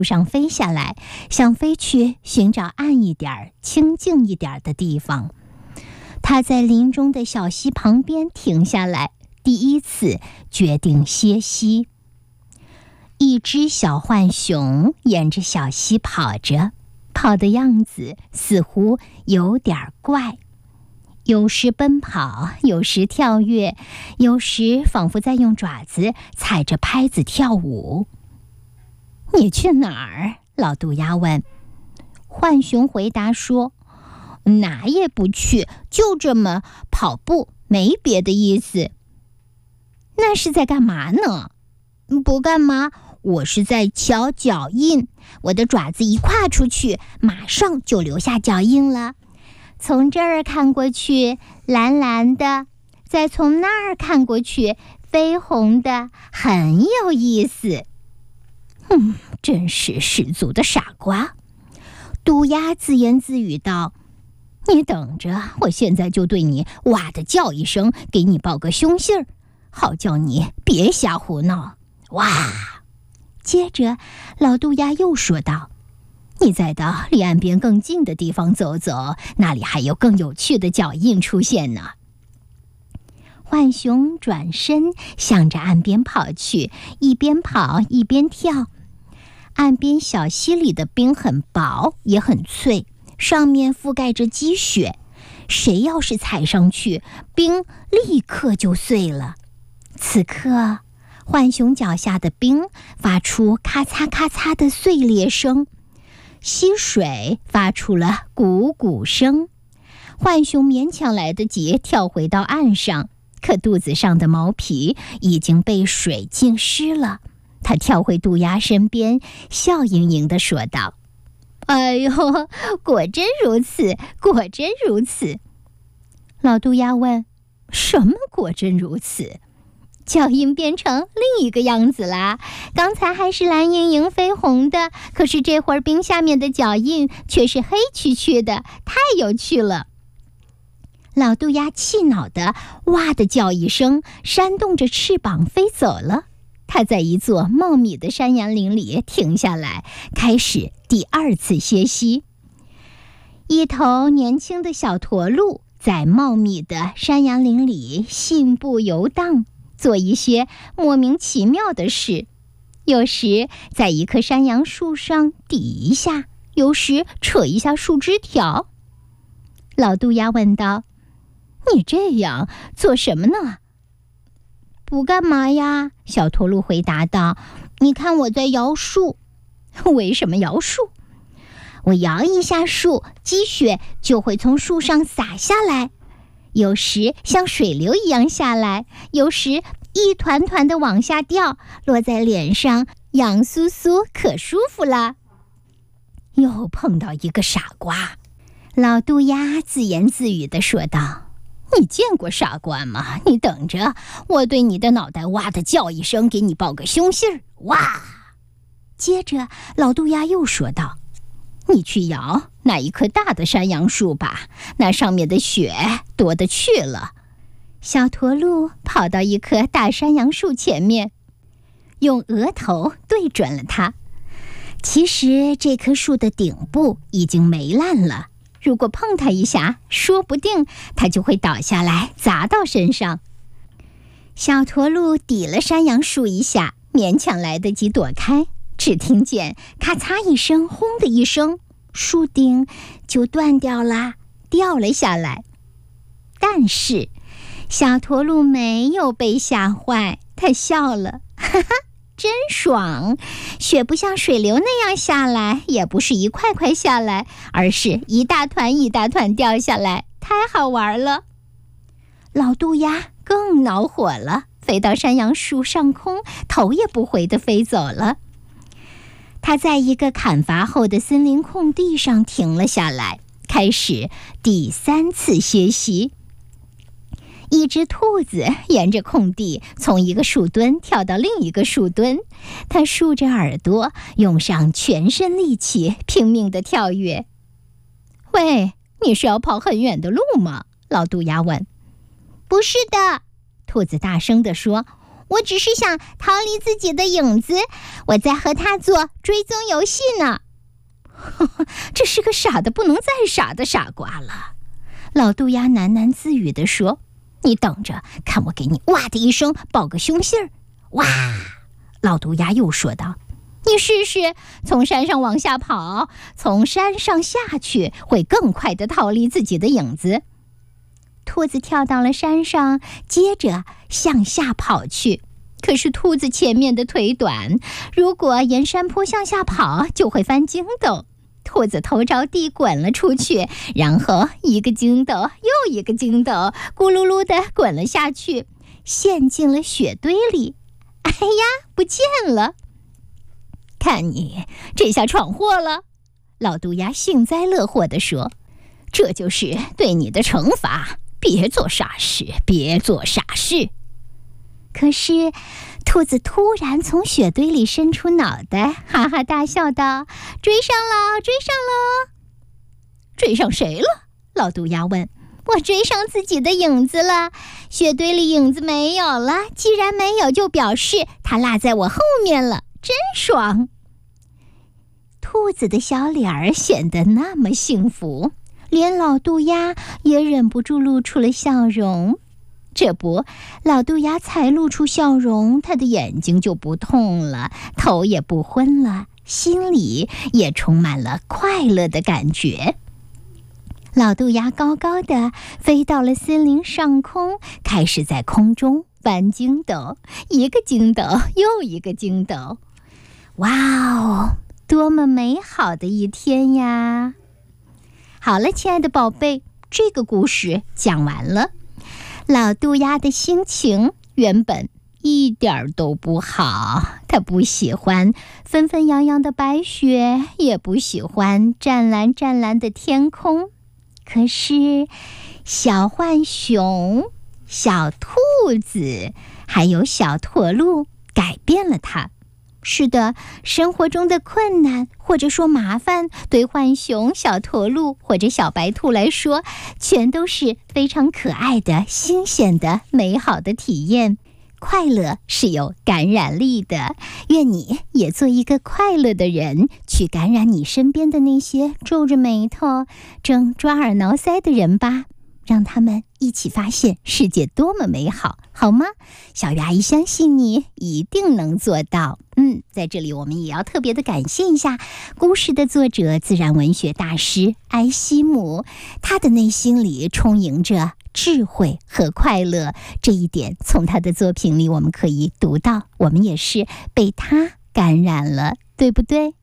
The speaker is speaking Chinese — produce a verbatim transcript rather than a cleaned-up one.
树上飞下来，想飞去寻找暗一点、清静一点的地方。他在林中的小溪旁边停下来，第一次决定歇息。一只小浣熊沿着小溪跑着，跑的样子似乎有点怪，有时奔跑，有时跳跃，有时仿佛在用爪子踩着拍子跳舞。你去哪儿？老杜鸦问。浣熊回答说，哪也不去，就这么跑步，没别的意思。那是在干嘛呢？不干嘛，我是在瞧脚印。我的爪子一跨出去，马上就留下脚印了。从这儿看过去，蓝蓝的；再从那儿看过去，绯红的，很有意思。嗯，真是十足的傻瓜。杜鸦自言自语道，你等着，我现在就对你哇的叫一声，给你报个凶信儿，好叫你别瞎胡闹。哇！接着老杜鸦又说道，你再到离岸边更近的地方走走，那里还有更有趣的脚印出现呢。浣熊转身向着岸边跑去，一边跑一边跳。岸边小溪里的冰很薄也很脆，上面覆盖着积雪，谁要是踩上去，冰立刻就碎了。此刻浣熊脚下的冰发出咔嚓咔嚓的碎裂声，溪水发出了鼓鼓声。浣熊勉强来得及跳回到岸上，可肚子上的毛皮已经被水浸湿了。他跳回杜鸦身边，笑盈盈地说道，哎呦，果真如此，果真如此。老杜鸦问，什么果真如此？脚印变成另一个样子啦，刚才还是蓝莹莹绯红的，可是这会儿冰下面的脚印却是黑黢黢的，太有趣了。老杜鸦气恼地哇地叫一声，扇动着翅膀飞走了。他在一座茂密的山羊林里停下来，开始第二次歇息。一头年轻的小驼鹿在茂密的山羊林里信步游荡，做一些莫名其妙的事，有时在一棵山羊树上抵一下，有时扯一下树枝条。老杜鸦问道，你这样做什么呢？不干嘛呀，小驼鹿回答道，你看我在摇树。为什么摇树？我摇一下树，积雪就会从树上洒下来，有时像水流一样下来，有时一团团的往下掉，落在脸上，痒酥酥，可舒服了。又碰到一个傻瓜，老杜鸦自言自语地说道，你见过傻瓜吗？你等着，我对你的脑袋哇的叫一声，给你报个凶信儿，哇！接着老杜鸦又说道，你去摇那一棵大的山杨树吧，那上面的雪多得去了。小驼鹿跑到一棵大山杨树前面，用额头对准了它。其实这棵树的顶部已经霉烂了，如果碰它一下，说不定它就会倒下来砸到身上。小驼鹿抵了山杨树一下，勉强来得及躲开，只听见咔嚓一声，轰的一声，树顶就断掉了，掉了下来。但是小驼鹿没有被吓坏，它笑了，哈哈，真爽！雪不像水流那样下来，也不是一块块下来，而是一大团一大团掉下来，太好玩了。老杜鸦更恼火了，飞到山杨树上空，头也不回地飞走了。他在一个砍伐后的森林空地上停了下来，开始第三次歇息。一只兔子沿着空地从一个树墩跳到另一个树墩，它竖着耳朵，用上全身力气，拼命地跳跃。喂，你是要跑很远的路吗？老杜鸦问。不是的，兔子大声地说， 我只是想逃离自己的影子，我在和他做追踪游戏呢。 这是个傻的不能再傻的傻瓜了， 老杜鸦喃喃自语地说。 你等着看我给你哇的一声报个凶信儿。哇！老杜鸦又说道，你试试从山上往下跑，从山上下去会更快地逃离自己的影子。 兔子跳到了山上，接着向下跑去。可是兔子前面的腿短，如果沿山坡向下跑，就会翻筋斗。兔子头着地滚了出去，然后一个筋斗又一个筋斗，咕噜噜地滚了下去，陷进了雪堆里。哎呀，不见了！ 看你这下闯祸了，老杜鸦幸灾乐祸地说，这就是对你的惩罚，别做傻事，别做傻事。 可是兔子突然从雪堆里伸出脑袋，哈哈大笑道，追上了，追上了！ 追上谁了？老杜鸦问。 我追上自己的影子了，雪堆里影子没有了，既然没有，就表示它落在我后面了，真爽。兔子的小脸儿显得那么幸福，连老杜鸦也忍不住露出了笑容。这不，老杜鸦才露出笑容，他的眼睛就不痛了，头也不昏了，心里也充满了快乐的感觉。老杜鸦高高的飞到了森林上空，开始在空中翻筋斗，一个筋斗又一个筋斗。哇哦，多么美好的一天呀！好了，亲爱的宝贝，这个故事讲完了。老杜鸦的心情原本一点都不好，他不喜欢纷纷扬扬的白雪，也不喜欢湛蓝湛蓝的天空。可是小浣熊、小兔子还有小驼鹿改变了他。是的，生活中的困难或者说麻烦，对浣熊、小驼鹿或者小白兔来说，全都是非常可爱的、新鲜的、美好的体验。快乐是有感染力的，愿你也做一个快乐的人，去感染你身边的那些皱着眉头、正抓耳挠腮的人吧，让他们一起发现世界多么美好，好吗？小鱼阿姨相信你一定能做到。嗯，在这里我们也要特别的感谢一下故事的作者，自然文学大师埃希姆，他的内心里充盈着智慧和快乐，这一点从他的作品里我们可以读到，我们也是被他感染了，对不对？